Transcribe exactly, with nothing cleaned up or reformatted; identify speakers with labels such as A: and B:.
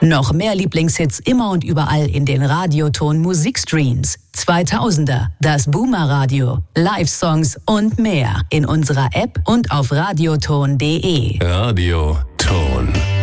A: Noch mehr Lieblingshits immer und überall in den Radioton Musikstreams. zweitausender, das Boomer Radio, Live-Songs und mehr in unserer App und auf radioton punkt de.
B: Radioton.